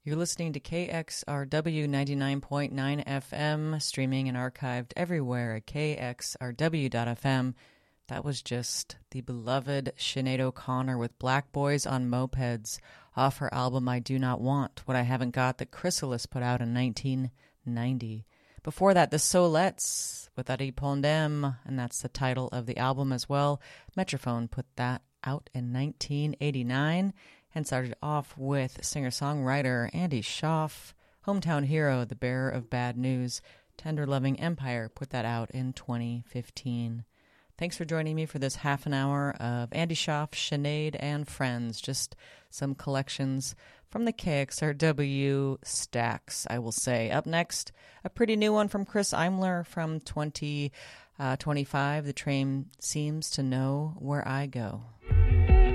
You're listening to KXRW 99.9 FM, streaming and archived everywhere at kxrw.fm. That was just the beloved Sinead O'Connor with Black Boys on Mopeds off her album I Do Not Want, What I Haven't Got that Chrysalis put out in 1990. Before that, the Solettes with Ari Pondem, and that's the title of the album as well. Metrophone put that out in 1989. And started off with singer-songwriter Andy Schaaf, Hometown Hero, The Bearer of Bad News, Tender Loving Empire, put that out in 2015. Thanks for joining me for this half an hour of Andy Schaaf, Sinead, and friends. Just some collections from the KXRW stacks, I will say. Up next, a pretty new one from Chris Imler from 2025. The Train Seems to Know Where I Go.